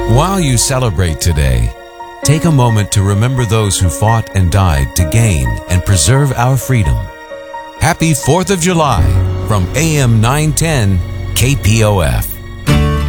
While you celebrate today, take a moment to remember those who fought and died to gain and preserve our freedom. Happy 4th of July from AM 910 KPOF.